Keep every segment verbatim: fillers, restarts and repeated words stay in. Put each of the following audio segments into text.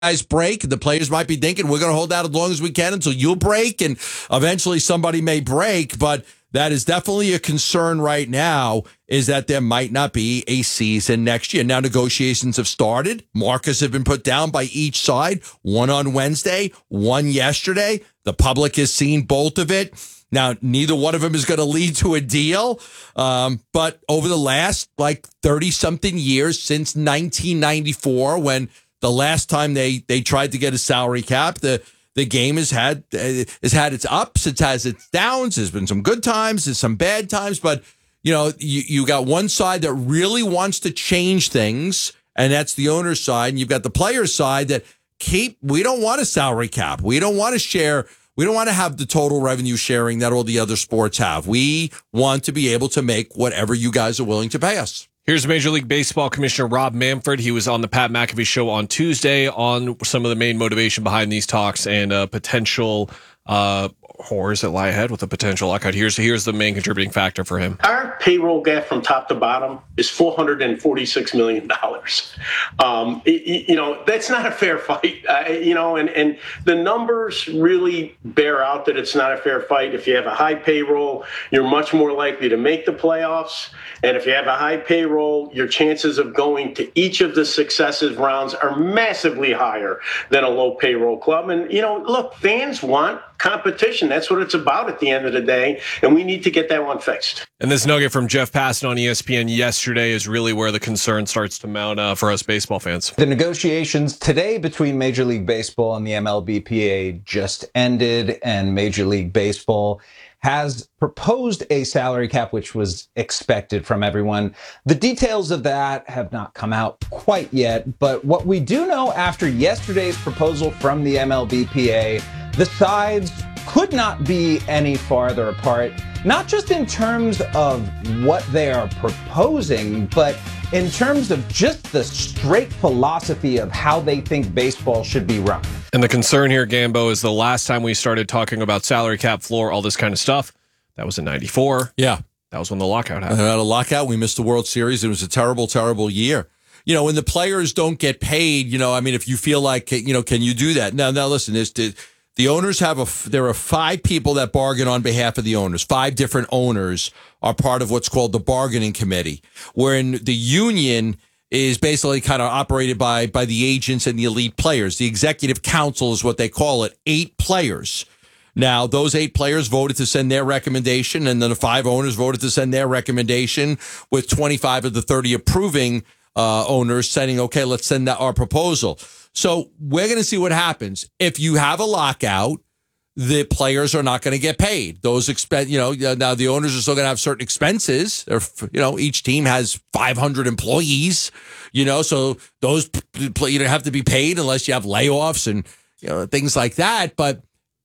guys break. The players might be thinking, we're going to hold out as long as we can until you break, and eventually somebody may break. But that is definitely a concern right now, is that there might not be a season next year. Now, negotiations have started. Markers have been put down by each side, one on Wednesday, one yesterday. The public has seen both of it. Now, neither one of them is going to lead to a deal. Um, but over the last like thirty-something years, since nineteen ninety-four, when the last time they, they tried to get a salary cap, the the game has had uh, has had its ups, it has its downs. There's been some good times, there's some bad times. But, you know, you, you got one side that really wants to change things, and that's the owner's side. And you've got the player's side that keep, we don't want a salary cap. We don't want to share. We don't want to have the total revenue sharing that all the other sports have. We want to be able to make whatever you guys are willing to pay us. Here's Major League Baseball Commissioner Rob Manfred. He was on the Pat McAfee show on Tuesday on some of the main motivation behind these talks and uh, potential uh, horrors that lie ahead with a potential lockout. Here's, here's the main contributing factor for him. Our payroll gap from top to bottom is four hundred forty-six million dollars. Um, it, you know, that's not a fair fight, uh, you know, and, and the numbers really bear out that it's not a fair fight. If you have a high payroll, you're much more likely to make the playoffs. And if you have a high payroll, your chances of going to each of the successive rounds are massively higher than a low payroll club. And, you know, look, fans want competition. That's what it's about at the end of the day. And we need to get that one fixed. And this nugget from Jeff Passan on E S P N yesterday is really where the concern starts to mount uh, for us baseball fans. The negotiations today between Major League Baseball and the M L B P A just ended, and Major League Baseball has proposed a salary cap, which was expected from everyone. The details of that have not come out quite yet, but what we do know after yesterday's proposal from the M L B P A, the sides could not be any farther apart, not just in terms of what they are proposing, but in terms of just the straight philosophy of how they think baseball should be run. And the concern here, Gambo, is the last time we started talking about salary cap floor, all this kind of stuff, that was in ninety-four. Yeah. That was when the lockout happened. We had a lockout. We missed the World Series. It was a terrible, terrible year. You know, when the players don't get paid, you know, I mean, if you feel like, you know, can you do that? Now, now listen, this, the owners have a, there are five people that bargain on behalf of the owners. Five different owners are part of what's called the bargaining committee, wherein the union is basically kind of operated by, by the agents and the elite players. The executive council is what they call it, eight players. Now, those eight players voted to send their recommendation, and then the five owners voted to send their recommendation, with twenty-five of the thirty approving uh, owners saying, okay, let's send that, our proposal. So we're going to see what happens. If you have a lockout, the players are not going to get paid. Those expense, you know, now the owners are still going to have certain expenses. Or, you know, each team has five hundred employees, you know, so those you don't have to be paid unless you have layoffs and, you know, things like that. But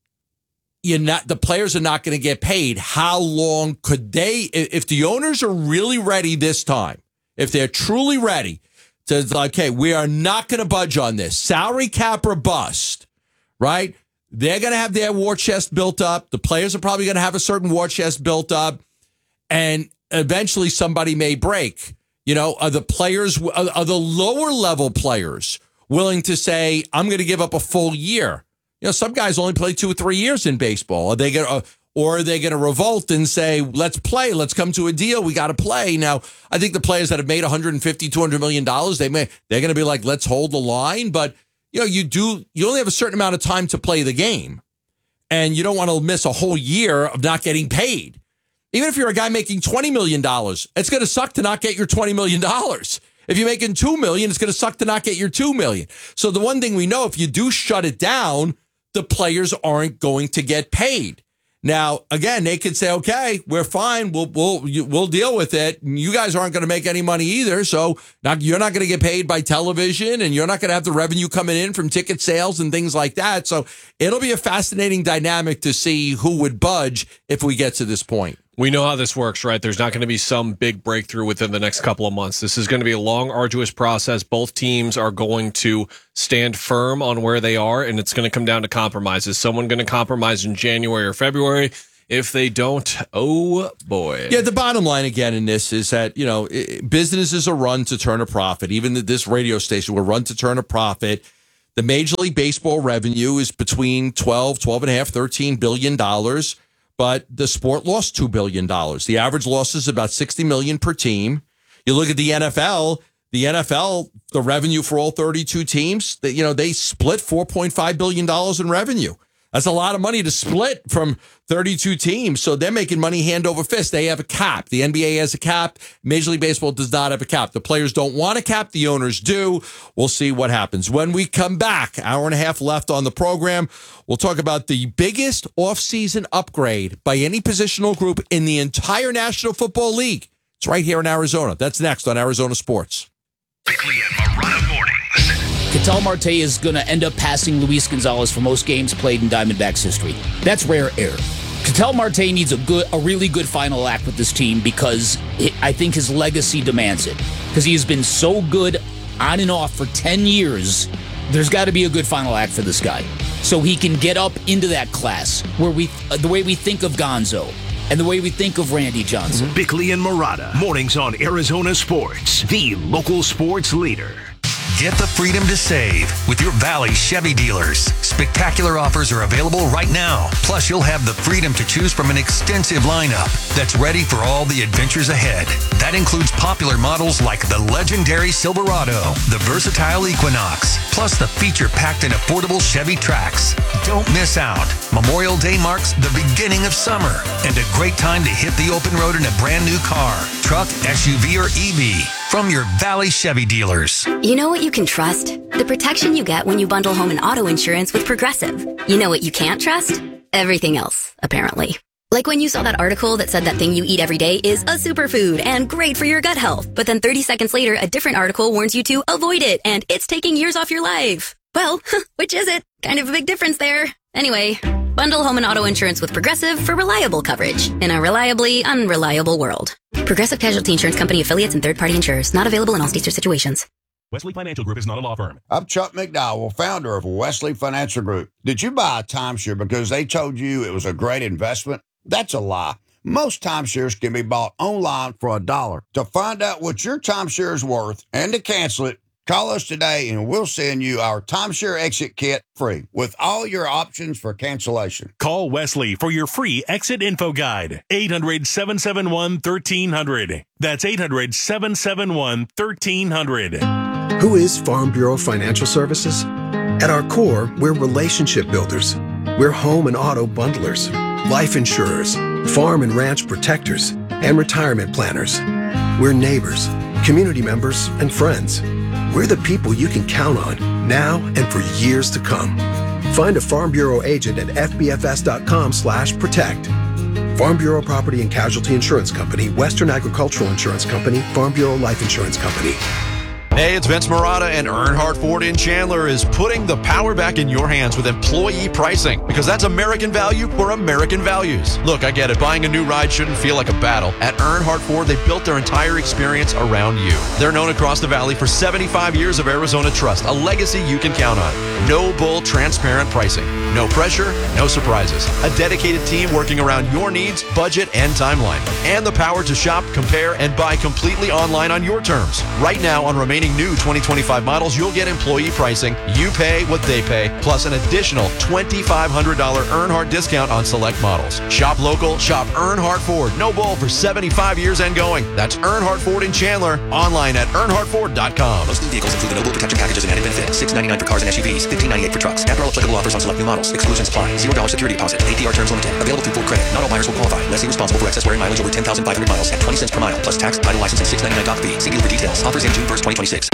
you're not, the players are not going to get paid. How long could they, if the owners are really ready this time, if they're truly ready to, like, hey, we are not going to budge on this, salary cap or bust, right? They're going to have their war chest built up. The players are probably going to have a certain war chest built up, and eventually somebody may break. You know, are the players, are, are the lower level players willing to say, I'm going to give up a full year? You know, some guys only play two or three years in baseball. Are they going to, or are they going to revolt and say, let's play, let's come to a deal, we got to play? Now, I think the players that have made one hundred fifty, two hundred million dollars, they may, they're going to be like, let's hold the line. But, you know, you do, you only have a certain amount of time to play the game, and you don't want to miss a whole year of not getting paid. Even if you're a guy making twenty million dollars, it's going to suck to not get your twenty million dollars. If you're making two million dollars, it's going to suck to not get your two million dollars. So the one thing we know, if you do shut it down, the players aren't going to get paid. Now, again, they could say, okay, we're fine. We'll we'll we'll deal with it. You guys aren't going to make any money either. So not, you're not going to get paid by television, and you're not going to have the revenue coming in from ticket sales and things like that. So it'll be a fascinating dynamic to see who would budge if we get to this point. We know how this works, right? There's not going to be some big breakthrough within the next couple of months. This is going to be a long, arduous process. Both teams are going to stand firm on where they are, and it's going to come down to compromises. Is someone going to compromise in January or February? If they don't, oh boy. Yeah, the bottom line again in this is that, you know, businesses are run to turn a profit. Even this radio station will run to turn a profit. The Major League Baseball revenue is between twelve, twelve and a half, thirteen billion dollars, but the sport lost two billion dollars. The average loss is about sixty million dollars per team. You look at the N F L, the N F L, the revenue for all thirty-two teams, you know, they split four point five billion dollars in revenue. That's a lot of money to split from thirty-two teams. So they're making money hand over fist. They have a cap. The N B A has a cap. Major League Baseball does not have a cap. The players don't want a cap. The owners do. We'll see what happens. When we come back, hour and a half left on the program, we'll talk about the biggest offseason upgrade by any positional group in the entire National Football League. It's right here in Arizona. That's next on Arizona Sports. Bickley and Marotta mornings. Ketel Marte is going to end up passing Luis Gonzalez for most games played in Diamondbacks history. That's rare air. Ketel Marte needs a good, a really good final act with this team because it, I think his legacy demands it. Because he has been so good on and off for ten years, there's got to be a good final act for this guy. So he can get up into that class where we, uh, the way we think of Gonzo and the way we think of Randy Johnson. Bickley and Marotta, mornings on Arizona Sports, the local sports leader. Get the freedom to save with your Valley Chevy dealers. Spectacular offers are available right now. Plus, you'll have the freedom to choose from an extensive lineup that's ready for all the adventures ahead. That includes popular models like the legendary Silverado, the versatile Equinox, plus the feature-packed and affordable Chevy Trax. Don't miss out. Memorial Day marks the beginning of summer and a great time to hit the open road in a brand new car, truck, S U V, or E V. From your Valley Chevy dealers. You know what you can trust? The protection you get when you bundle home and auto insurance with Progressive. You know what you can't trust? Everything else, apparently. Like when you saw that article that said that thing you eat every day is a superfood and great for your gut health. But then thirty seconds later, a different article warns you to avoid it and it's taking years off your life. Well, which is it? Kind of a big difference there. Anyway, bundle home and auto insurance with Progressive for reliable coverage in a reliably unreliable world. Progressive Casualty Insurance Company affiliates and third-party insurers. Not available in all states or situations. Wesley Financial Group is not a law firm. I'm Chuck McDowell, founder of Wesley Financial Group. Did you buy a timeshare because they told you it was a great investment? That's a lie. Most timeshares can be bought online for a dollar. To find out what your timeshare is worth and to cancel it, call us today and we'll send you our timeshare exit kit free with all your options for cancellation. Call Wesley for your free exit info guide. eight hundred, seven seven one, one three zero zero. That's eight hundred, seven seven one, one three zero zero. Who is Farm Bureau Financial Services? At our core, we're relationship builders. We're home and auto bundlers, life insurers, farm and ranch protectors, and retirement planners. We're neighbors, community members, and friends. We're the people you can count on now and for years to come. Find a Farm Bureau agent at f b f s dot com slash protect. Farm Bureau Property and Casualty Insurance Company, Western Agricultural Insurance Company, Farm Bureau Life Insurance Company. Hey, it's Vince Marotta, and Earnhardt Ford in Chandler is putting the power back in your hands with employee pricing, because that's American value for American values. Look, I get it. Buying a new ride shouldn't feel like a battle. At Earnhardt Ford, they built their entire experience around you. They're known across the valley for seventy-five years of Arizona trust, a legacy you can count on. No bull, transparent pricing. No pressure, no surprises. A dedicated team working around your needs, budget, and timeline. And the power to shop, compare, and buy completely online on your terms. Right now, on remaining new twenty twenty-five models, you'll get employee pricing. You pay what they pay, plus an additional twenty-five hundred dollars Earnhardt discount on select models. Shop local, shop Earnhardt Ford. No bull for seventy-five years and going. That's Earnhardt Ford in Chandler. Online at earnhardt ford dot com. Most new vehicles include the no bull protection packages and added benefits. six ninety-nine for cars and S U Vs, fifteen ninety-eight for trucks. After all applicable offers on select new models. Exclusions apply. zero dollars security deposit. A P R terms limited. Available through Ford Credit. Not all buyers will qualify. Lessee responsible for excess wearing mileage over ten thousand five hundred miles at twenty cents per mile, plus tax, title, license, and six ninety-nine doc fee. See dealer for details. Offers in June first, twenty twenty-six.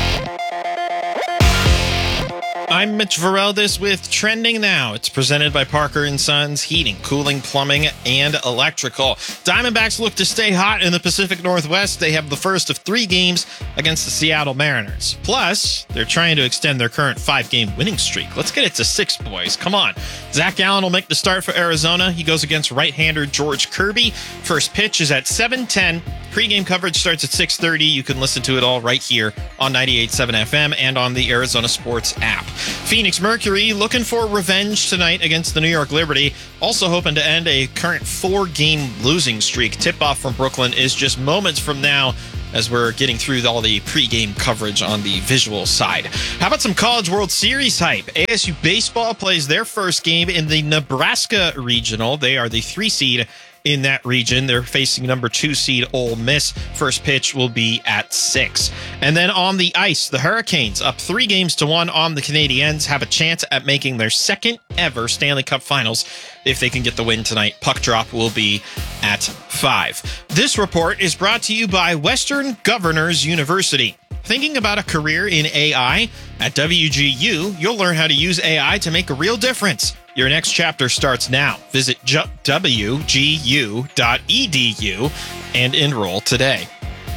I'm Mitch Vareldes with Trending Now. It's presented by Parker and Sons Heating, Cooling, Plumbing, and Electrical. Diamondbacks look to stay hot in the Pacific Northwest. They have the first of three games against the Seattle Mariners. Plus, they're trying to extend their current five-game winning streak. Let's get it to six, boys. Come on. Zach Gallen will make the start for Arizona. He goes against right-hander George Kirby. First pitch is at seven ten. Pre-game coverage starts at six thirty. You can listen to it all right here on ninety-eight point seven F M and on the Arizona Sports app. Phoenix Mercury looking for revenge tonight against the New York Liberty. Also hoping to end a current four-game losing streak. Tip-off from Brooklyn is just moments from now as we're getting through all the pregame coverage on the visual side. How about some College World Series hype? A S U Baseball plays their first game in the Nebraska Regional. They are the three seed in that region. They're facing number two seed Ole Miss. First pitch will be at six. And then on the ice, the Hurricanes, up three games to one on the Canadiens, have a chance at making their second ever Stanley Cup Finals if they can get the win tonight. Puck drop will be at five. This report is brought to you by Western Governors University. Thinking about a career in A I? At W G U, you'll learn how to use A I to make a real difference. Your next chapter starts now. Visit w g u dot e d u and enroll today.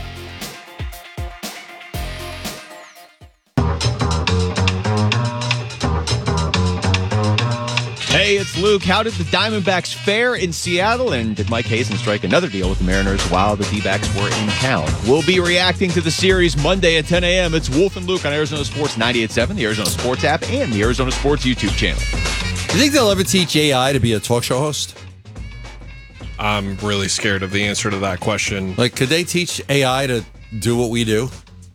Hey, it's Luke. How did the Diamondbacks fare in Seattle? And did Mike Hazen strike another deal with the Mariners while the D-backs were in town? We'll be reacting to the series Monday at ten a.m. It's Wolf and Luke on Arizona Sports ninety-eight point seven, the Arizona Sports app, and the Arizona Sports YouTube channel. Do you think they'll ever teach A I to be a talk show host? I'm really scared of the answer to that question. Like, could they teach A I to do what we do?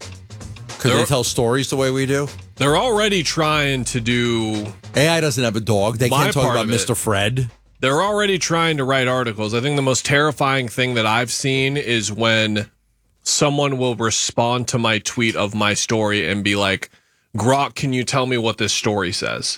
Could They're, they tell stories the way we do? They're already trying to do... A I doesn't have a dog. They can't talk about Mister Fred. They're already trying to write articles. I think the most terrifying thing that I've seen is when someone will respond to my tweet of my story and be like, Grok, can you tell me what this story says?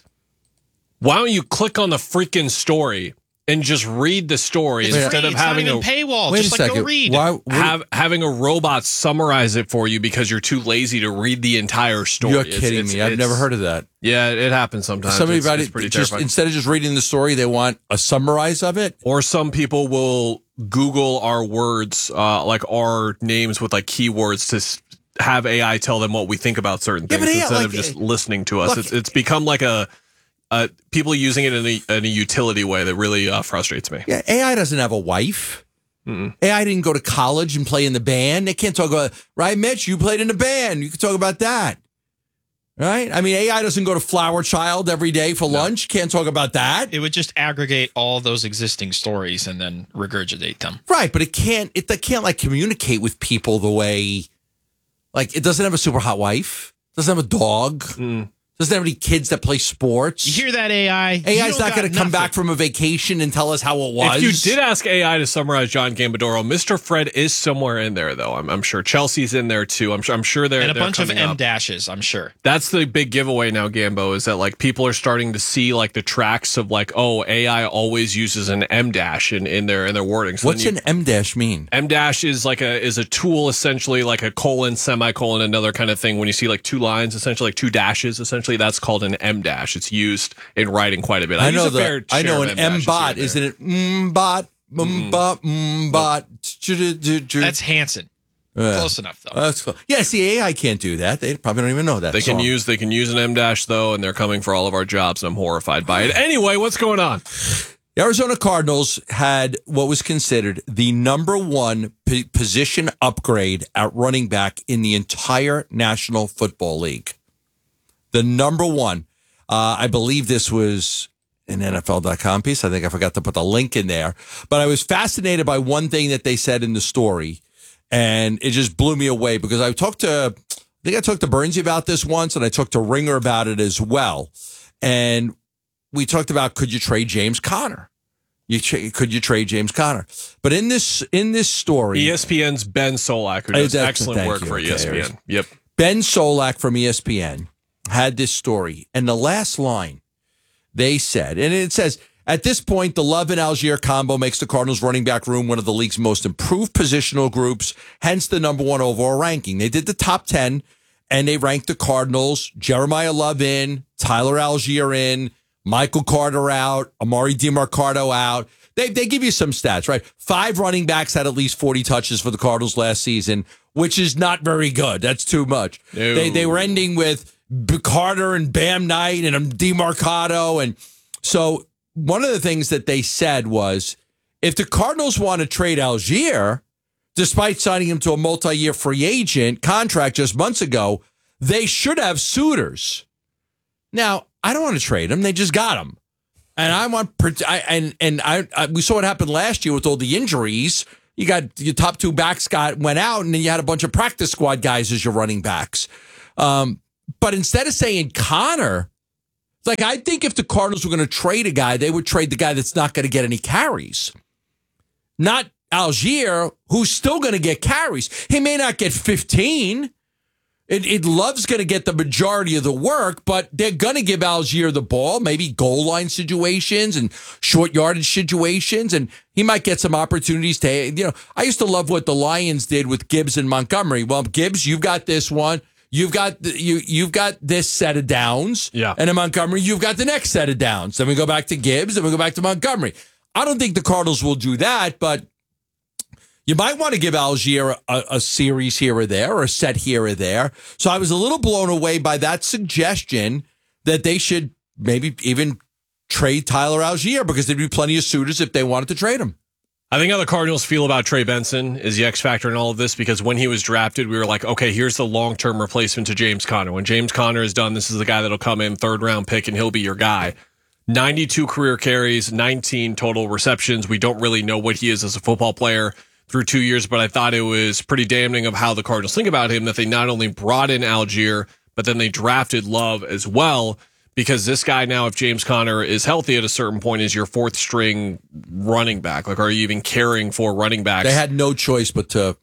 Why don't you click on the freaking story and just read the story It's instead free. of It's having not a even paywall. Wait Just a like go second. read. Why, what, have having a robot summarize it for you because you're too lazy to read the entire story. you're It's- kidding it's- me. I've it's- never heard of that. Yeah, it happens sometimes. Somebody it's, about it's it, pretty just terrifying. instead of just reading the story, they want a summarize of it. Or some people will Google our words, uh, like our names with like keywords to s- have A I tell them what we think about certain Yeah, things but A I, instead like, of just uh, listening to us. look, it's, it's become like a, uh, people using it in a, in a utility way that really uh, frustrates me. Yeah, A I doesn't have a wife. Mm-mm. A I didn't go to college and play in the band. They can't talk about, right, Mitch? You played in the band. You can talk about that. Right? I mean, A I doesn't go to Flower Child every day for no. lunch. Can't talk about that. It would just aggregate all those existing stories and then regurgitate them. Right, but it can't, it, it can't like communicate with people the way, like, it doesn't have a super hot wife. Doesn't have a dog. Mm. Doesn't have any kids that play sports. You hear that, A I? A I's not going to come back from a vacation and tell us how it was. If you did ask A I to summarize John Gambadoro, Mister Fred is somewhere in there, though. I'm, I'm sure Chelsea's in there, too. I'm sure, I'm sure they're And a they're bunch of coming M up. dashes, I'm sure. That's the big giveaway now, Gambo, is that like people are starting to see like the tracks of like, oh, A I always uses an M dash in, in their in their wording. So What's you, an M dash mean? M dash is like a is a tool essentially like a colon, semicolon, another kind of thing. When you see like two lines, essentially like two dashes, essentially that's called an M dash. It's used in writing quite a bit. I, I know use a fair the, I know share an of M M bot, isn't it? M bot, M bot, M bot. That's Hanson. Uh, Close enough, though. That's cool. Yeah, see, A I can't do that. They probably don't even know that. They can song. use they can use an M dash though, and they're coming for all of our jobs. And I'm horrified by it. Anyway, what's going on? The Arizona Cardinals had what was considered the number one p- position upgrade at running back in the entire National Football League. The number one. Uh, I believe this was an N F L dot com piece. I think I forgot to put the link in there. But I was fascinated by one thing that they said in the story, and it just blew me away because I talked to, I think I talked to Bernsey about this once, and I talked to Ringer about it as well. And we talked about, could you trade James Conner? You tra- could you trade James Conner? But in this in this story, E S P N's Ben Solak, who does Uh, excellent thank work you. for Okay, E S P N. Yep. Ben Solak from E S P N had this story, and the last line they said, and it says, at this point, the Love and Algier combo makes the Cardinals running back room one of the league's most improved positional groups, hence the number one overall ranking. They did the top ten, and they ranked the Cardinals, Jeremiah Love in, Tyler Algier in, Michael Carter out, Amari DiMarcado out. They they give you some stats, right? Five running backs had at least forty touches for the Cardinals last season, which is not very good. That's too much. No. They they were ending with B- Carter and Bam Knight and DiMarcado. And so one of the things that they said was, if the Cardinals want to trade Algier, despite signing him to a multi-year free agent contract just months ago, they should have suitors. Now, I don't want to trade him. They just got him. And I want, I, and and I, I we saw what happened last year with all the injuries. You got your top two backs got went out, and then you had a bunch of practice squad guys as your running backs. Um, but instead of saying Connor, like I think if the Cardinals were going to trade a guy, they would trade the guy that's not going to get any carries, not Algier, who's still going to get carries. He may not get fifteen. It, it Love's going to get the majority of the work, but they're going to give Algier the ball, maybe goal line situations and short yardage situations, and he might get some opportunities to, you know, I used to love what the Lions did with Gibbs and Montgomery. Well, Gibbs, you've got this one. You've got the, you you've got this set of downs. Yeah. And in Montgomery, you've got the next set of downs. Then we go back to Gibbs, then we go back to Montgomery. I don't think the Cardinals will do that, but you might want to give Algier a, a series here or there, or a set here or there. So I was a little blown away by that suggestion that they should maybe even trade Tyler Algier, because there'd be plenty of suitors if they wanted to trade him. I think how the Cardinals feel about Trey Benson is the X factor in all of this, because when he was drafted, we were like, okay, here's the long-term replacement to James Conner. When James Conner is done, this is the guy that'll come in, third-round pick, and he'll be your guy. ninety-two career carries, nineteen total receptions. We don't really know what he is as a football player through two years, but I thought it was pretty damning of how the Cardinals think about him, that they not only brought in Algier, but then they drafted Love as well, because this guy now, if James Conner is healthy at a certain point, is your fourth string running back. Like, are you even caring for running backs? They had no choice but to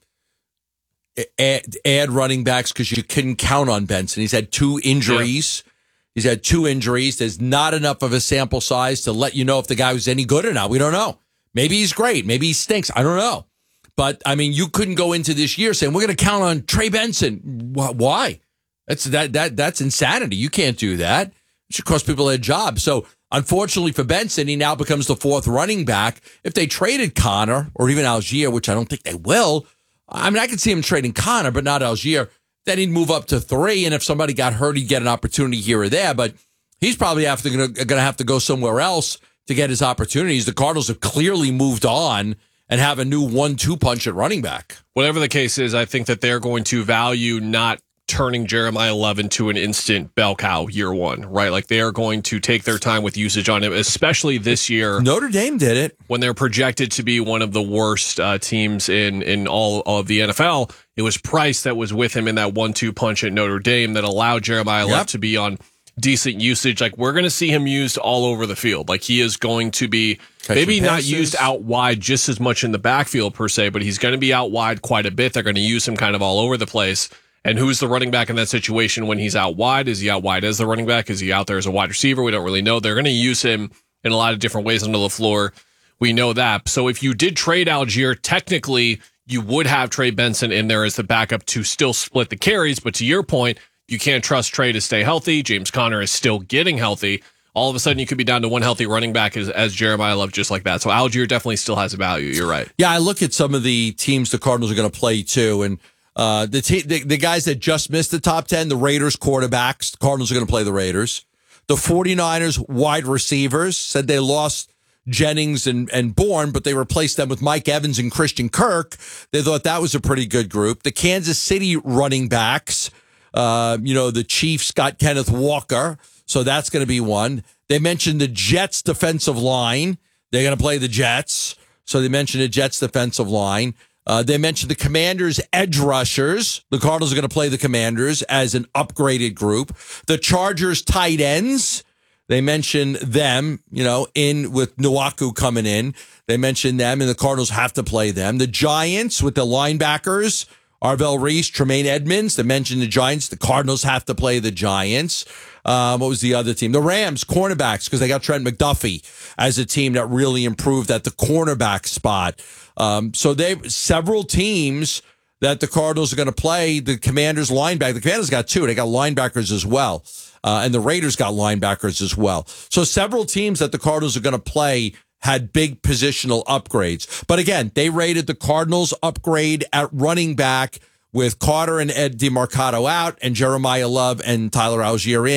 add, add running backs because you couldn't count on Benson. He's had two injuries. Yeah. He's had two injuries. There's not enough of a sample size to let you know if the guy was any good or not. We don't know. Maybe he's great. Maybe he stinks. I don't know. But, I mean, you couldn't go into this year saying, we're going to count on Trey Benson. Why? That's that that that's insanity. You can't do that. It should cost people their job. So, unfortunately for Benson, he now becomes the fourth running back. If they traded Connor or even Algier, which I don't think they will, I mean, I could see him trading Connor, but not Algier. Then he'd move up to three, and if somebody got hurt, he'd get an opportunity here or there. But he's probably have to going to have to go somewhere else to get his opportunities. The Cardinals have clearly moved on and have a new one two punch at running back. Whatever the case is, I think that they're going to value not turning Jeremiah Love into an instant bell cow year one, right? Like, they are going to take their time with usage on him, especially this year. Notre Dame did it. When they're projected to be one of the worst uh, teams in, in all of the N F L. It was Price that was with him in that one two punch at Notre Dame that allowed Jeremiah yep. Love to be on decent usage. Like, we're going to see him used all over the field. Like, he is going to be Catching maybe passes. Not used out wide just as much in the backfield per se, but he's going to be out wide quite a bit. They're going to use him kind of all over the place. And who's the running back in that situation when he's out wide? Is he out wide as the running back? Is he out there as a wide receiver? We don't really know. They're going to use him in a lot of different ways under LaFleur. We know that. So if you did trade Algier, technically you would have Trey Benson in there as the backup to still split the carries. But to your point, you can't trust Trey to stay healthy. James Conner is still getting healthy. All of a sudden, you could be down to one healthy running back as, as Jeremiah Love, just like that. So Algier definitely still has a value. You're right. Yeah, I look at some of the teams the Cardinals are going to play too, and uh, the, te- the the guys that just missed the top ten, the Raiders quarterbacks, the Cardinals are going to play the Raiders. The 49ers wide receivers said they lost Jennings and, and Bourne, but they replaced them with Mike Evans and Christian Kirk. They thought that was a pretty good group. The Kansas City running backs, uh, you know, the Chiefs got Kenneth Walker, so that's going to be one. They mentioned the Jets defensive line. They're going to play the Jets, so they mentioned the Jets defensive line. Uh, they mentioned the Commanders edge rushers. The Cardinals are going to play the Commanders as an upgraded group. The Chargers tight ends. They mentioned them, you know, in with Nwaku coming in. They mentioned them, and the Cardinals have to play them. The Giants with the linebackers, Arvell Reese, Tremaine Edmonds. They mentioned the Giants. The Cardinals have to play the Giants. Um, what was the other team? The Rams, cornerbacks, because they got Trent McDuffie as a team that really improved at the cornerback spot. Um, so they several teams that the Cardinals are going to play. The Commanders linebacker. The Commanders got two. They got linebackers as well. Uh, and the Raiders got linebackers as well. So several teams that the Cardinals are going to play had big positional upgrades. But again, they rated the Cardinals upgrade at running back with Carter and Ed DeMarcado out and Jeremiah Love and Tyler Algier in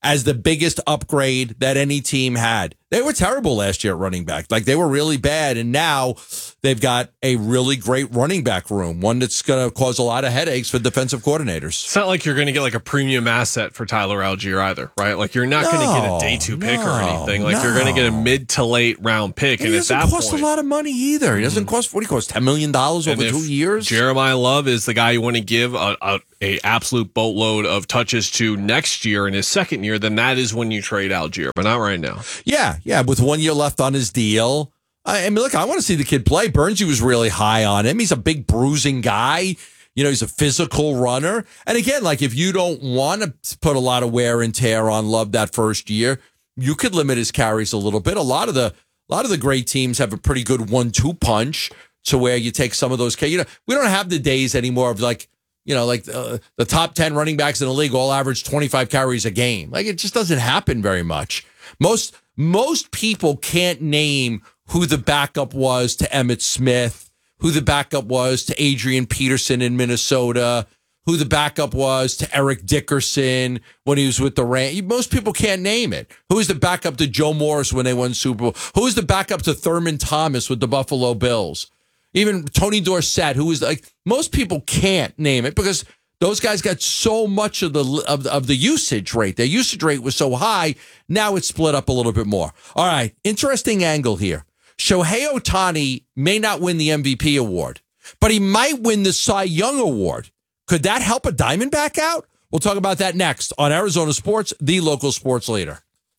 as the biggest upgrade that any team had. They were terrible last year at running back. Like, they were really bad, and now they've got a really great running back room, one that's going to cause a lot of headaches for defensive coordinators. It's not like you're going to get like a premium asset for Tyler Algier either, right? Like, you're not no, going to get a day two pick no, or anything. Like, no. you're going to get a mid to late round pick, and, and he at that doesn't cost point, a lot of money either. He doesn't mm-hmm. cost, what do you cost, ten million dollars over two years? Jeremiah Love is the guy you want to give a, a, a absolute boatload of touches to next year in his second year, then that is when you trade Algier, but not right now. Yeah, yeah, with one year left on his deal. I mean, look, I want to see the kid play. Bernsey was really high on him. He's a big bruising guy. You know, he's a physical runner. And again, like, if you don't want to put a lot of wear and tear on Love that first year, you could limit his carries a little bit. A lot of the a lot of the great teams have a pretty good one two punch to where you take some of those. You know, we don't have the days anymore of like, you know, like uh, the top ten running backs in the league all average twenty-five carries a game. Like, it just doesn't happen very much. Most most people can't name who the backup was to Emmitt Smith, who the backup was to Adrian Peterson in Minnesota, who the backup was to Eric Dickerson when he was with the Rams. Most people can't name it. Who was the backup to Joe Morris when they won Super Bowl? Who was the backup to Thurman Thomas with the Buffalo Bills? Even Tony Dorsett, who was like, most people can't name it because those guys got so much of the of, of the usage rate. Their usage rate was so high. Now it's split up a little bit more. All right, interesting angle here. Shohei Ohtani may not win the M V P award, but he might win the Cy Young award. Could that help a Diamondback out? We'll talk about that next on Arizona Sports, the local sports leader.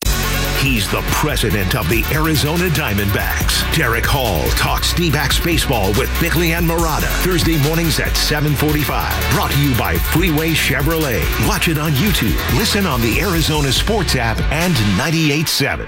He's the president of the Arizona Diamondbacks. Derek Hall talks D-backs baseball with Bickley and Murata. Thursday mornings at seven forty-five. Brought to you by Freeway Chevrolet. Watch it on YouTube. Listen on the Arizona Sports app and ninety-eight point seven.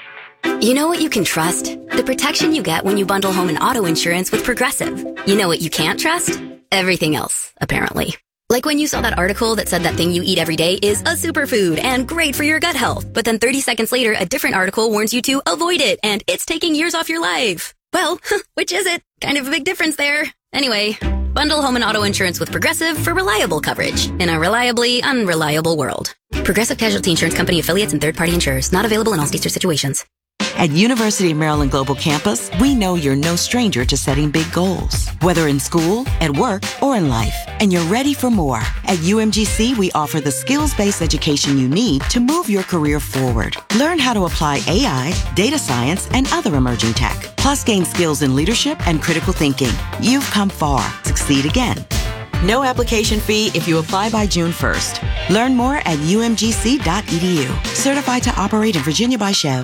You know what you can trust? The protection you get when you bundle home and auto insurance with Progressive. You know what you can't trust? Everything else, apparently. Like when you saw that article that said that thing you eat every day is a superfood and great for your gut health. But then thirty seconds later, a different article warns you to avoid it and it's taking years off your life. Well, which is it? Kind of a big difference there. Anyway, bundle home and auto insurance with Progressive for reliable coverage in a reliably unreliable world. Progressive Casualty Insurance Company affiliates and third-party insurers. Not available in all states or situations. At University of Maryland Global Campus, we know you're no stranger to setting big goals, whether in school, at work, or in life, and you're ready for more. At U M G C, we offer the skills-based education you need to move your career forward. Learn how to apply A I, data science, and other emerging tech, plus gain skills in leadership and critical thinking. You've come far. Succeed again. No application fee if you apply by June first. Learn more at U M G C dot E D U. Certified to operate in Virginia by Chev.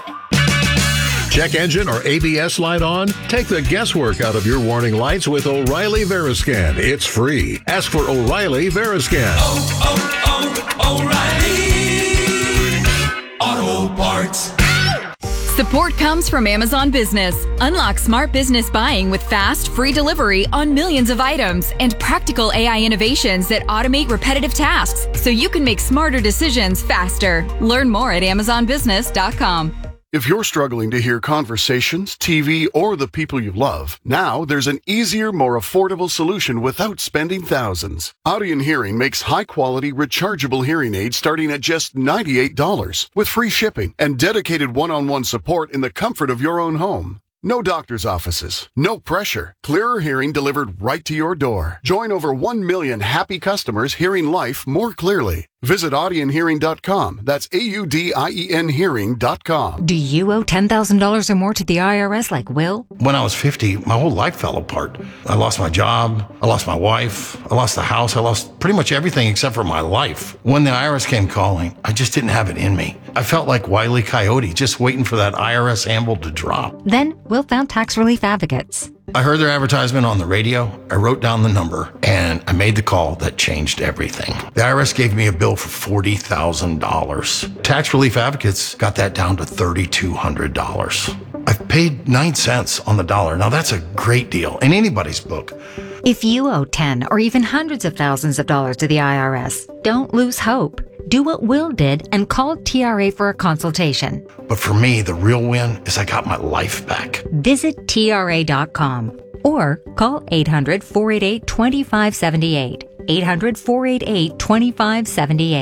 Check engine or A B S light on? Take the guesswork out of your warning lights with O'Reilly Veriscan. It's free. Ask for O'Reilly Veriscan. Oh, oh, oh, O'Reilly Auto Parts. Support comes from Amazon Business. Unlock smart business buying with fast, free delivery on millions of items and practical A I innovations that automate repetitive tasks so you can make smarter decisions faster. Learn more at amazon business dot com. If you're struggling to hear conversations, T V, or the people you love, now there's an easier, more affordable solution without spending thousands. Audien Hearing makes high-quality, rechargeable hearing aids starting at just ninety-eight dollars with free shipping and dedicated one-on-one support in the comfort of your own home. No doctor's offices, no pressure. Clearer hearing delivered right to your door. Join over one million happy customers hearing life more clearly. Visit audien hearing dot com. That's A U D I E N hearing dot com. Do you owe ten thousand dollars or more to the I R S like Will? When I was fifty, my whole life fell apart. I lost my job. I lost my wife. I lost the house. I lost pretty much everything except for my life. When the I R S came calling, I just didn't have it in me. I felt like Wile E. Coyote, just waiting for that I R S anvil to drop. Then Will found Tax Relief Advocates. I heard their advertisement on the radio, I wrote down the number, and I made the call that changed everything. The I R S gave me a bill for forty thousand dollars. Tax Relief Advocates got that down to three thousand two hundred dollars. I've paid nine cents on the dollar. Now that's a great deal in anybody's book. If you owe ten or even hundreds of thousands of dollars to the I R S, don't lose hope. Do what Will did and call T R A for a consultation. But for me, the real win is I got my life back. Visit T R A dot com or call eight hundred, four eight eight, two five seven eight. eight hundred, four eight eight, two five seven eight.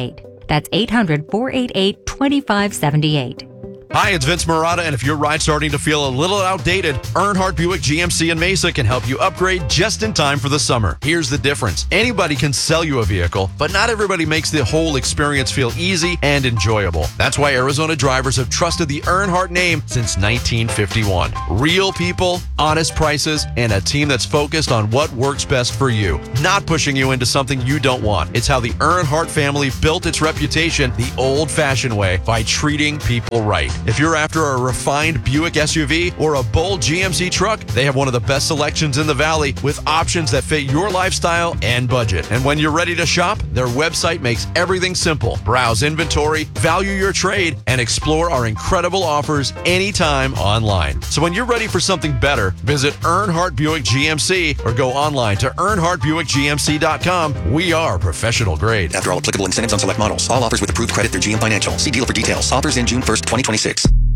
That's eight hundred, four eight eight, two five seven eight. Hi, it's Vince Marotta, and if your ride's starting to feel a little outdated, Earnhardt Buick G M C in Mesa can help you upgrade just in time for the summer. Here's the difference. Anybody can sell you a vehicle, but not everybody makes the whole experience feel easy and enjoyable. That's why Arizona drivers have trusted the Earnhardt name since nineteen fifty-one. Real people, honest prices, and a team that's focused on what works best for you, not pushing you into something you don't want. It's how the Earnhardt family built its reputation the old-fashioned way, by treating people right. If you're after a refined Buick S U V or a bold G M C truck, they have one of the best selections in the Valley with options that fit your lifestyle and budget. And when you're ready to shop, their website makes everything simple. Browse inventory, value your trade, and explore our incredible offers anytime online. So when you're ready for something better, visit Earnhardt Buick G M C or go online to earnhardt buick g m c dot com. We are professional grade. After all applicable incentives on select models. All offers with approved credit through G M Financial. See dealer for details. Offers in June first, twenty twenty-six.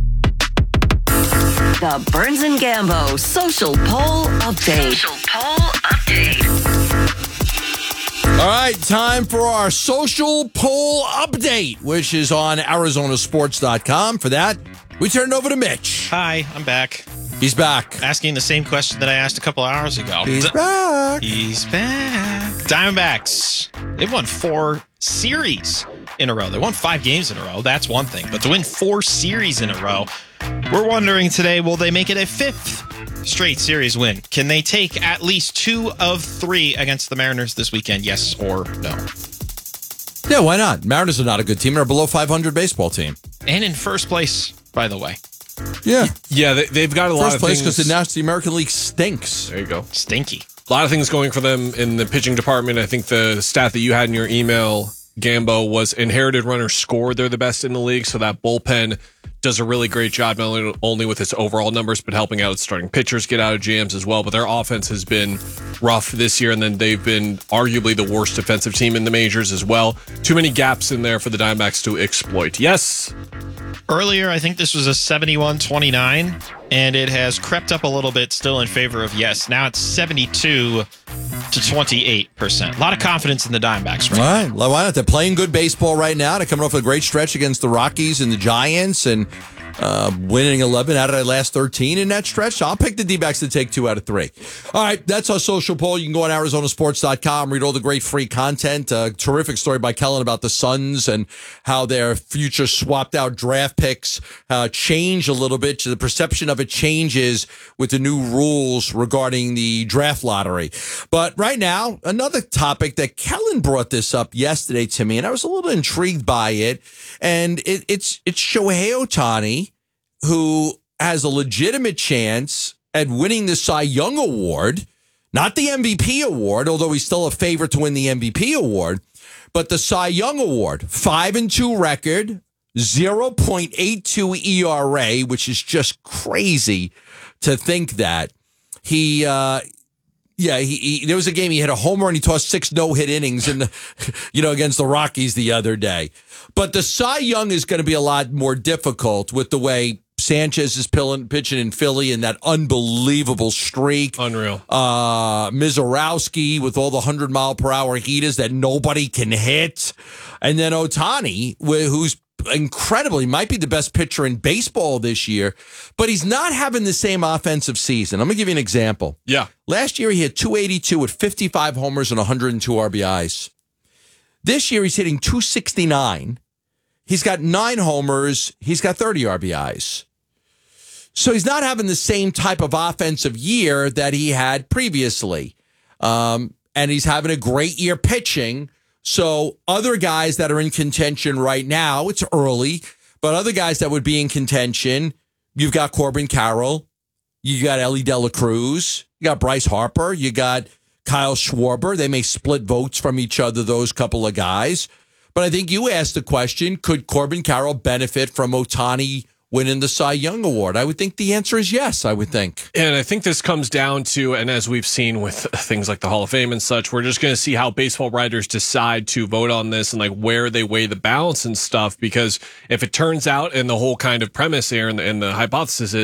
The Burns and Gambo Social Poll Update. Social Poll Update. All right, time for our social poll update, which is on arizona sports dot com. For that, we turn it over to Mitch. Hi, I'm back. He's back. Asking the same question that I asked a couple hours ago. He's D- back. He's back. Diamondbacks. They've won four series in a row. They won five games in a row. That's one thing. But to win four series in a row, we're wondering today, will they make it a fifth straight series win? Can they take at least two of three against the Mariners this weekend? Yes or no? Yeah, why not? Mariners are not a good team. They're a below five hundred baseball team. And in first place, by the way. Yeah. Yeah, they, they've got a lot First of place things. because the National American League stinks. There you go. Stinky. A lot of things going for them in the pitching department. I think the stat that you had in your email, Gambo, was inherited runners scored. They're the best in the league. So that bullpen does a really great job, not only, only with its overall numbers, but helping out starting pitchers get out of jams as well. But their offense has been rough this year, and then they've been arguably the worst defensive team in the majors as well. Too many gaps in there for the Diamondbacks to exploit. Yes. Earlier, I think this was a seventy-one twenty-nine, and it has crept up a little bit still in favor of yes. Now it's seventy-two to twenty-eight percent. A lot of confidence in the Diamondbacks right All right. Well, why not? They're playing good baseball right now. They're coming off a great stretch against the Rockies and the Giants, and uh, winning eleven out of their last thirteen in that stretch. So I'll pick the D-backs to take two out of three. All right. That's our social poll. You can go on arizona sports dot com, read all the great free content. A terrific story by Kellen about the Suns and how their future swapped out draft picks uh, change a little bit. The perception of it changes with the new rules regarding the draft lottery. But right now, another topic that Kellen brought this up yesterday to me, and I was a little intrigued by it. And it, it's it's Shohei Ohtani, who has a legitimate chance at winning the Cy Young Award, not the M V P award, although he's still a favorite to win the M V P award, but the Cy Young Award. Five and two record, zero point eight two E R A, which is just crazy to think that. He, uh, yeah, he, he there was a game he hit a homer and he tossed six no-hit innings in the, you know, against the Rockies the other day. But the Cy Young is going to be a lot more difficult with the way Sanchez is pilling, pitching in Philly and that unbelievable streak. Unreal. Uh, Mizorowski with all the one hundred mile per hour heaters that nobody can hit. And then Ohtani, who's incredibly, might be the best pitcher in baseball this year, but he's not having the same offensive season. I'm going to give you an example. Yeah. Last year, he had two eighty-two with fifty-five homers and one hundred two R B Is. This year, he's hitting two sixty-nine. He's got nine homers. He's got thirty R B Is. So he's not having the same type of offensive year that he had previously. Um, and he's having a great year pitching. So other guys that are in contention right now, it's early, but other guys that would be in contention, you've got Corbin Carroll, you got Ellie De La Cruz, you got Bryce Harper, you got Kyle Schwarber. They may split votes from each other, those couple of guys. But I think you asked the question, could Corbin Carroll benefit from Ohtani winning the Cy Young Award? I would think the answer is yes, I would think. And I think this comes down to, and as we've seen with things like the Hall of Fame and such, we're just going to see how baseball writers decide to vote on this and like where they weigh the balance and stuff. Because if it turns out, and the whole kind of premise here and the, and the hypothesis is,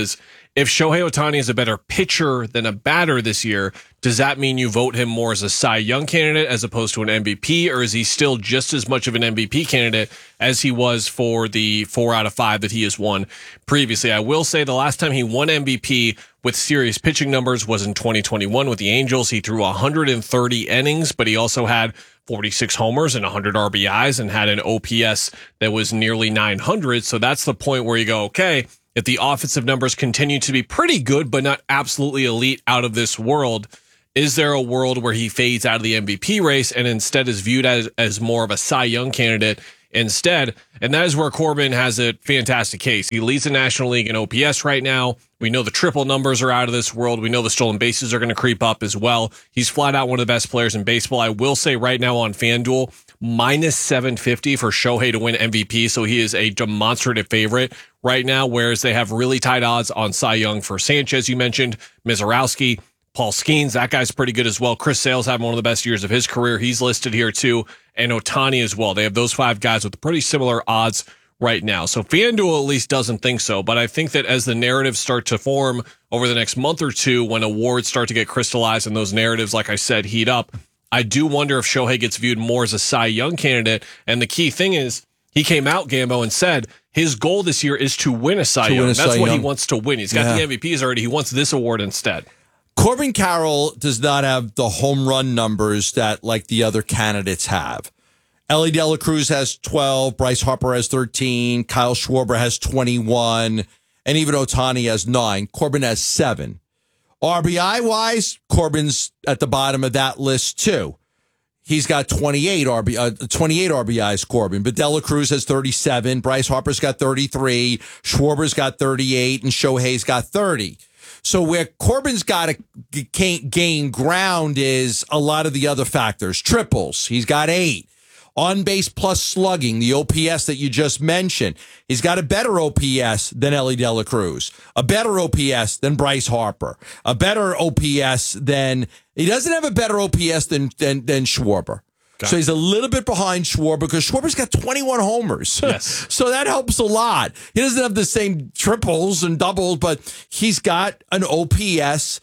if Shohei Ohtani is a better pitcher than a batter this year, does that mean you vote him more as a Cy Young candidate as opposed to an M V P, or is he still just as much of an M V P candidate as he was for the four out of five that he has won previously? I will say the last time he won M V P with serious pitching numbers was in twenty twenty-one with the Angels. He threw one hundred thirty innings, but he also had forty-six homers and one hundred R B Is and had an O P S that was nearly nine hundred. So that's the point where you go, okay, if the offensive numbers continue to be pretty good, but not absolutely elite out of this world, is there a world where he fades out of the M V P race and instead is viewed as, as more of a Cy Young candidate instead? And that is where Corbin has a fantastic case. He leads the National League in O P S right now. We know the triple numbers are out of this world. We know the stolen bases are going to creep up as well. He's flat out one of the best players in baseball. I will say right now on FanDuel, minus seven fifty for Shohei to win M V P. So he is a demonstrative favorite right now, whereas they have really tight odds on Cy Young for Sanchez, you mentioned, Mizorowski, Paul Skeens, that guy's pretty good as well. Chris Sale's having one of the best years of his career. He's listed here too. And Ohtani as well. They have those five guys with pretty similar odds right now. So FanDuel at least doesn't think so. But I think that as the narratives start to form over the next month or two, when awards start to get crystallized and those narratives, like I said, heat up, I do wonder if Shohei gets viewed more as a Cy Young candidate. And the key thing is he came out, Gambo, and said his goal this year is to win a Cy To Young. win a That's Cy what he Young. wants to win. He's got Yeah. the M V Ps already. He wants this award instead. Corbin Carroll does not have the home run numbers that like the other candidates have. Ellie De La Cruz has twelve, Bryce Harper has thirteen, Kyle Schwarber has twenty-one, and even Ohtani has nine. Corbin has seven. R B I-wise, Corbin's at the bottom of that list too. He's got twenty-eight R B, uh, twenty-eight R B Is, Corbin, but De La Cruz has thirty-seven, Bryce Harper's got thirty-three, Schwarber's got thirty-eight, and Shohei's got thirty. So where Corbin's got to gain ground is a lot of the other factors. Triples, he's got eight. On base plus slugging, the O P S that you just mentioned. He's got a better O P S than Ellie De La Cruz, a better O P S than Bryce Harper, a better O P S than, he doesn't have a better O P S than, than, than Schwarber. So he's a little bit behind Schwarber because Schwarber's got twenty-one homers. Yes. So that helps a lot. He doesn't have the same triples and doubles, but he's got an O P S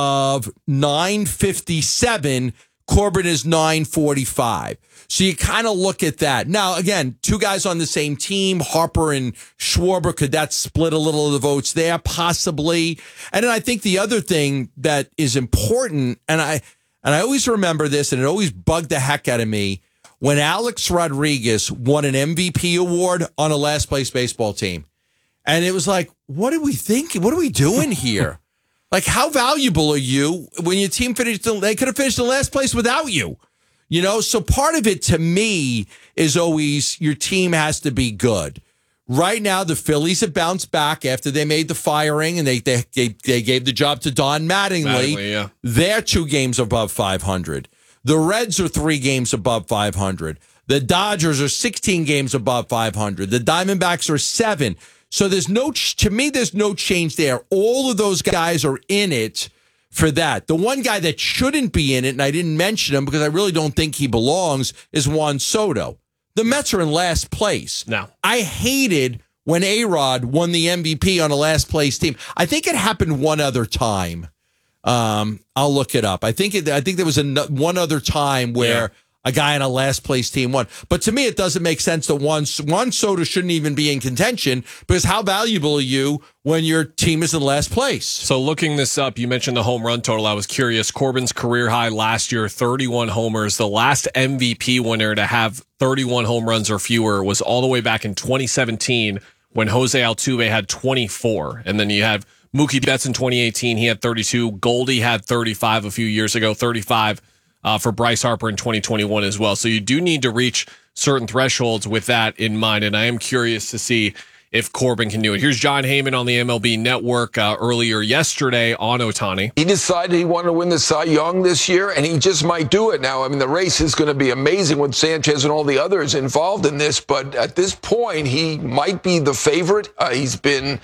of nine fifty-seven. Corbin is nine forty-five. So you kind of look at that. Now, again, two guys on the same team, Harper and Schwarber, could that split a little of the votes there? Possibly. And then I think the other thing that is important, and I and I always remember this, and it always bugged the heck out of me, when Alex Rodriguez won an M V P award on a last place baseball team. And it was like, what are we thinking? What are we doing here? Like, how valuable are you when your team finished? They could have finished in last place without you. You know, so part of it to me is always your team has to be good. Right now, the Phillies have bounced back after they made the firing and they they they, they gave the job to Don Mattingly. Mattingly, yeah. They're two games above five hundred. The Reds are three games above five hundred. The Dodgers are sixteen games above five hundred. The Diamondbacks are seven. So there's no, to me, there's no change there. All of those guys are in it for that. The one guy that shouldn't be in it, and I didn't mention him because I really don't think he belongs, is Juan Soto. The Mets are in last place. No. I hated when A-Rod won the M V P on a last place team. I think it happened one other time. Um, I'll look it up. I think it, I think there was a, one other time where yeah. a guy on a last place team won. But to me, it doesn't make sense that Juan, Juan Soto shouldn't even be in contention because how valuable are you when your team is in last place? So looking this up, you mentioned the home run total. I was curious. Corbin's career high last year, thirty-one homers. The last M V P winner to have thirty-one home runs or fewer was all the way back in twenty seventeen when Jose Altuve had twenty-four. And then you have Mookie Betts in twenty eighteen. He had thirty-two. Goldie had thirty-five a few years ago, thirty-five uh, for Bryce Harper in twenty twenty-one as well. So you do need to reach certain thresholds with that in mind. And I am curious to see if Corbin can do it. Here's John Heyman on the M L B Network uh, earlier yesterday on Ohtani. He decided he wanted to win the Cy Young this year, and he just might do it. Now, I mean, the race is going to be amazing with Sanchez and all the others involved in this, but at this point, he might be the favorite. Uh, he's been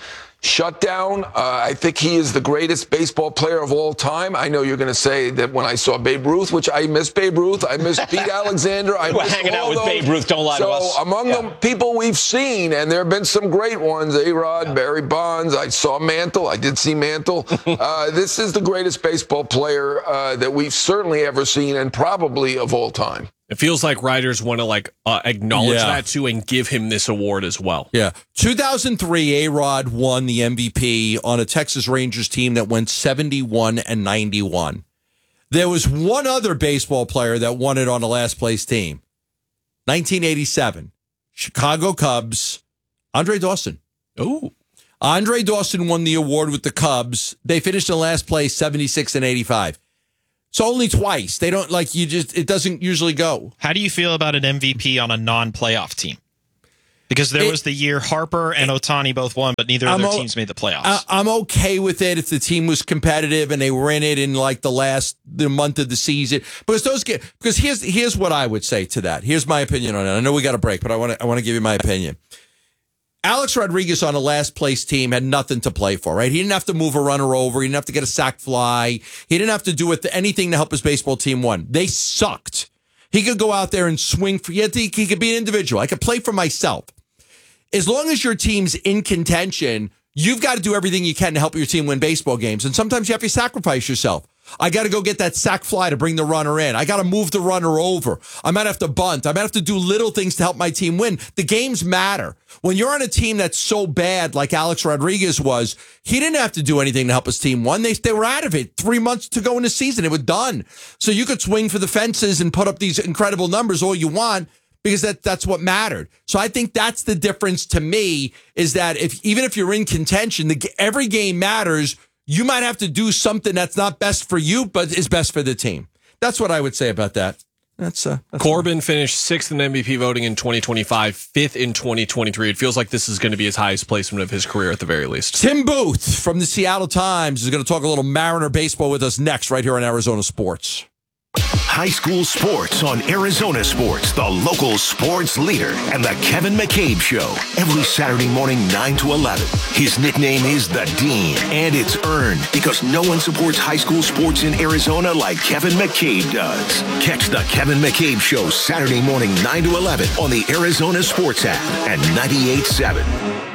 shutdown. Uh, I think he is the greatest baseball player of all time. I know you're going to say that when I saw Babe Ruth, which I miss Babe Ruth, I miss Pete Alexander. I We're miss hanging all out with those. Babe Ruth. Don't lie so to us. So among yeah. the people we've seen, and there have been some great ones, A-Rod, yeah. Barry Bonds. I saw Mantle. I did see Mantle. uh, this is the greatest baseball player uh, that we've certainly ever seen, and probably of all time. It feels like writers want to like uh, acknowledge Yeah. that too and give him this award as well. Yeah. two thousand three, A-Rod won the M V P on a Texas Rangers team that went seventy-one and ninety-one. There was one other baseball player that won it on a last place team. nineteen eighty-seven, Chicago Cubs, Andre Dawson. Oh. Andre Dawson won the award with the Cubs. They finished in last place, seventy-six and eighty-five. So only twice. They don't like you just, it doesn't usually go. How do you feel about an M V P on a non-playoff team? Because there It- was the year Harper and Ohtani both won, but neither of I'm their o- teams made the playoffs. I, I'm okay with it if the team was competitive and they were in it in like the last the month of the season. Because those get because here's here's what I would say to that. Here's my opinion on it. I know we got a break, but I want to I want to give you my opinion. Alex Rodriguez on a last place team had nothing to play for, right? He didn't have to move a runner over. He didn't have to get a sac fly. He didn't have to do it, anything to help his baseball team win. They sucked. He could go out there and swing for you. He could be an individual. I could play for myself. As long as your team's in contention, you've got to do everything you can to help your team win baseball games. And sometimes you have to sacrifice yourself. I got to go get that sac fly to bring the runner in. I got to move the runner over. I might have to bunt. I might have to do little things to help my team win. The games matter. When you're on a team that's so bad like Alex Rodriguez was, he didn't have to do anything to help his team win. They, they were out of it. Three months to go in the season. It was done. So you could swing for the fences and put up these incredible numbers all you want, because that that's what mattered. So I think that's the difference to me, is that if even if you're in contention, the, every game matters. You might have to do something that's not best for you, but is best for the team. That's what I would say about that. That's, uh, that's Corbin finished sixth in M V P voting in twenty twenty-five, fifth in twenty twenty-three. It feels like this is going to be his highest placement of his career at the very least. Tim Booth from the Seattle Times is going to talk a little Mariner baseball with us next, right here on Arizona Sports. High school sports on Arizona Sports, the local sports leader, and the Kevin McCabe Show. Every Saturday morning, nine to eleven. His nickname is The Dean, and it's earned because no one supports high school sports in Arizona like Kevin McCabe does. Catch the Kevin McCabe Show Saturday morning, nine to eleven on the Arizona Sports app at ninety-eight point seven.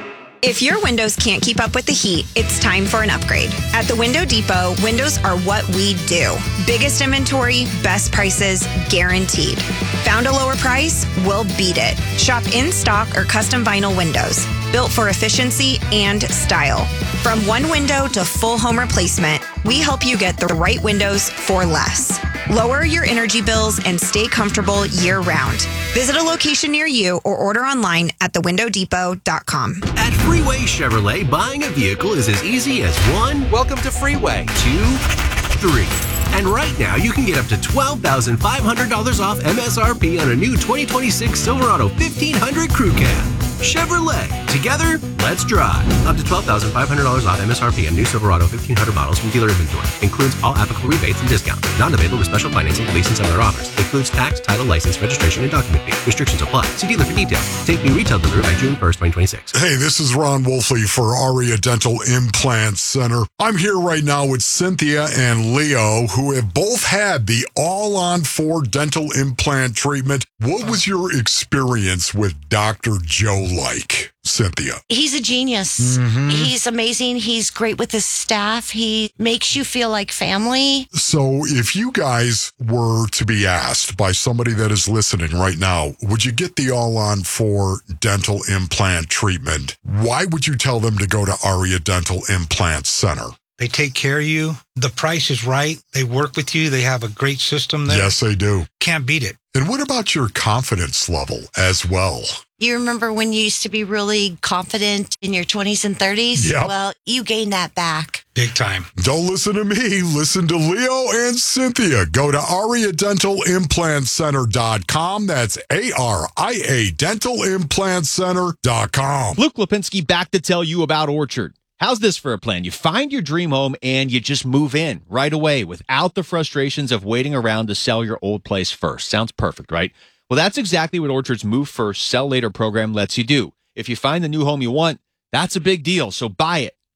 If your windows can't keep up with the heat, it's time for an upgrade. At the Window Depot, windows are what we do. Biggest inventory, best prices, guaranteed. Found a lower price? We'll beat it. Shop in stock or custom vinyl windows, built for efficiency and style. From one window to full home replacement, we help you get the right windows for less. Lower your energy bills and stay comfortable year-round. Visit a location near you or order online at the window depot dot com. At Freeway Chevrolet, buying a vehicle is as easy as one, welcome to Freeway, two, three. And right now, you can get up to twelve thousand five hundred dollars off M S R P on a new twenty twenty-six Silverado fifteen hundred Crew Cab. Chevrolet. Together, let's drive. Up to twelve thousand five hundred dollars off M S R P on new Silverado fifteen hundred models from dealer inventory. Includes all applicable rebates and discounts. Not available with special financing, lease, and similar offers. Includes tax, title, license, registration, and document fee. Restrictions apply. See dealer for details. Take new retail delivery by June first, twenty twenty-six. Hey, this is Ron Wolfley for Aria Dental Implant Center. I'm here right now with Cynthia and Leo, who have both had the all-on-four dental implant treatment. What was your experience with Doctor Joe like, Cynthia? He's a genius. Mm-hmm. He's amazing. He's great with his staff. He makes you feel like family. So if you guys were to be asked by somebody that is listening right now, would you get the all-on-four dental implant treatment? Why would you tell them to go to Aria Dental Implant Center? They take care of you. The price is right. They work with you. They have a great system there. Yes, they do. Can't beat it. And what about your confidence level as well? You remember when you used to be really confident in your twenties and thirties? Yep. Well, you gained that back. Big time. Don't listen to me. Listen to Leo and Cynthia. Go to aria dental implant center dot com. That's A R I A dental implant center dot com. Luke Lipinski back to tell you about Orchard. How's this for a plan? You find your dream home and you just move in right away without the frustrations of waiting around to sell your old place first. Sounds perfect, right? Well, that's exactly what Orchard's Move First, Sell Later program lets you do. If you find the new home you want, that's a big deal, so buy it.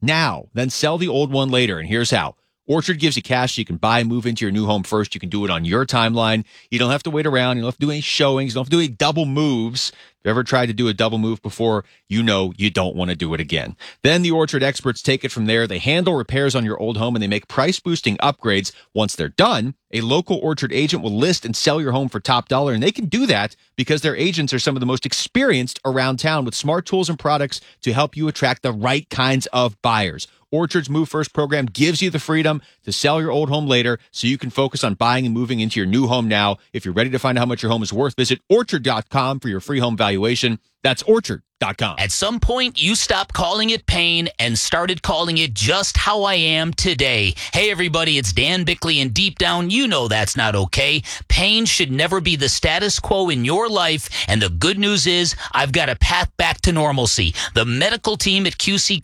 now, then sell the old one later. And here's how. Orchard gives you cash so you can buy and move into your new home first. You can do it on your timeline. You don't have to wait around. You don't have to do any showings. You don't have to do any double moves. If you ever tried to do a double move before, you know you don't want to do it again. Then the Orchard experts take it from there. They handle repairs on your old home, and they make price-boosting upgrades. Once they're done, a local Orchard agent will list and sell your home for top dollar, and they can do that because their agents are some of the most experienced around town with smart tools and products to help you attract the right kinds of buyers. Orchard's Move First program gives you the freedom to sell your old home later so you can focus on buying and moving into your new home now. If you're ready to find out how much your home is worth, visit orchard dot com for your free home valuation. That's orchard dot com. At some point, you stopped calling it pain and started calling it just how I am today. Hey, everybody, it's Dan Bickley, and deep down, you know that's not okay. Pain should never be the status quo in your life, and the good news is I've got a path back to normalcy. The medical team at Q C